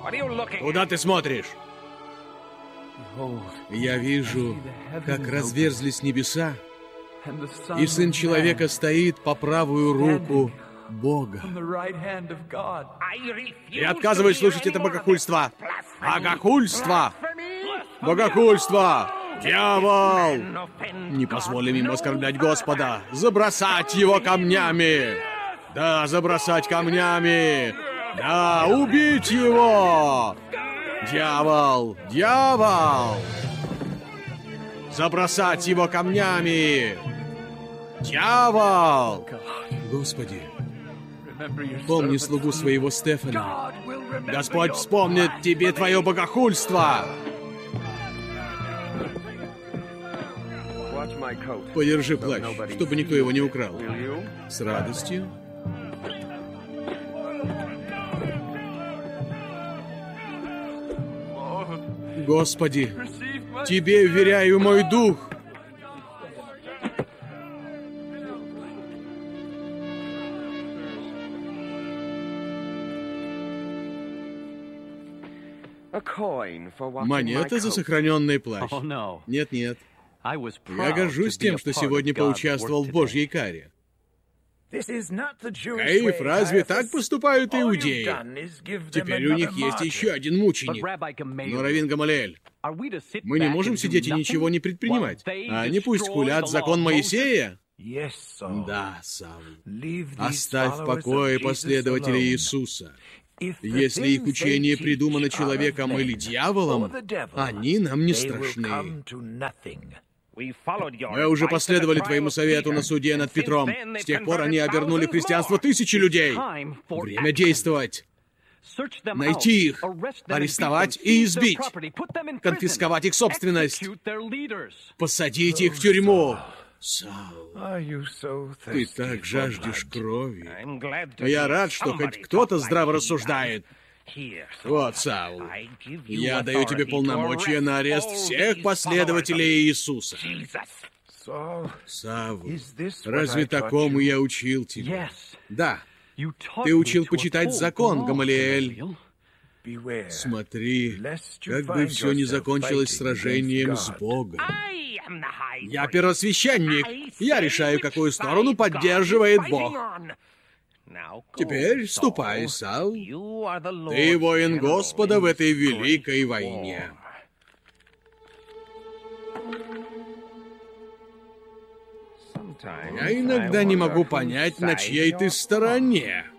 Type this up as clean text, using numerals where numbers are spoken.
Куда ты смотришь? Я вижу, как разверзлись небеса, и Сын Человека стоит по правую руку Бога. Я отказываюсь слушать это богохульство! Богохульство! Богохульство! Дьявол! Не позволим им оскорблять Господа! Забросать его камнями! Да, забросать камнями! Да, убить его! Дьявол! Дьявол! Забросать его камнями! Дьявол! Господи, помни слугу своего Стефана. Господь вспомнит тебе твое богохульство! Подержи плащ, чтобы никто его не украл. С радостью. Господи, Тебе вверяю мой дух. Монета за сохраненный плащ. Нет-нет. Я горжусь тем, что сегодня поучаствовал в Божьей каре. Каиф, разве так поступают иудеи? Теперь у них есть еще один мученик. Но, раввин Гамалиэль, мы не можем сидеть и ничего не предпринимать. Они пусть хулят закон Моисея. Да, Саул. Оставь в покое последователей Иисуса. Если их учение придумано человеком или дьяволом, они нам не страшны. Мы уже последовали твоему совету на суде над Петром. С тех пор они обернули в христианство тысячи людей. Время действовать. Найти их, арестовать и избить. Конфисковать их собственность. Посадить их в тюрьму. Саул, ты так жаждешь крови. Я рад, что хоть кто-то здраво рассуждает. Вот, Саул, я даю тебе полномочия на арест всех последователей Иисуса. Саул, разве такому я учил тебя? Да, ты учил почитать закон, Гамалиэль. Смотри, как бы все не закончилось сражением с Богом. Я первосвященник. Я решаю, какую сторону поддерживает Бог. Теперь ступай, Саул. Ты воин Господа в этой великой войне. Я иногда не могу понять, на чьей ты стороне.